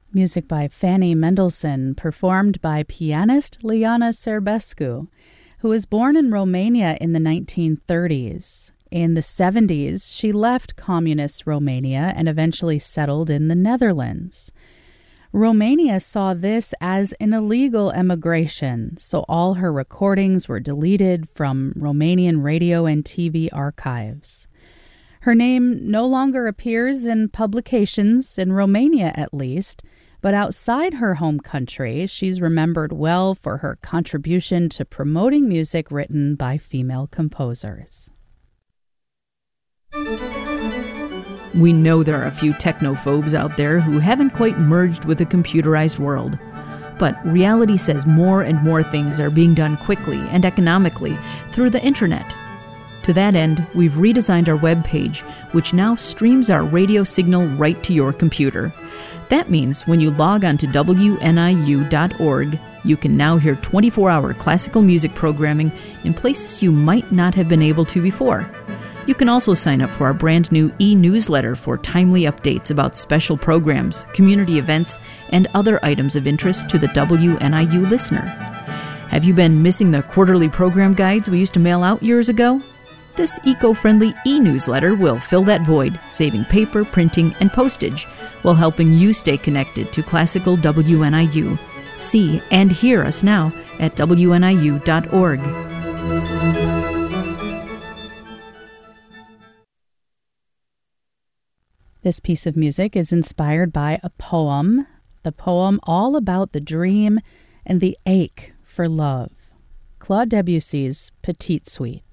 Music by Fanny Mendelssohn, performed by pianist Liana Serbescu, who was born in Romania in the 1930s. In the 70s, she left communist Romania and eventually settled in the Netherlands. Romania saw this as an illegal emigration, so all her recordings were deleted from Romanian radio and TV archives. Her name no longer appears in publications, in Romania at least, but outside her home country, she's remembered well for her contribution to promoting music written by female composers. We know there are a few technophobes out there who haven't quite merged with the computerized world. But reality says more and more things are being done quickly and economically through the internet. To that end, we've redesigned our web page, which now streams our radio signal right to your computer. That means when you log on to WNIU.org, you can now hear 24-hour classical music programming in places you might not have been able to before. You can also sign up for our brand new e-newsletter for timely updates about special programs, community events, and other items of interest to the WNIU listener. Have you been missing the quarterly program guides we used to mail out years ago? This eco-friendly e-newsletter will fill that void, saving paper, printing, and postage, while helping you stay connected to classical WNIU. See and hear us now at WNIU.org. This piece of music is inspired by a poem, the poem all about the dream and the ache for love, Claude Debussy's Petite Suite.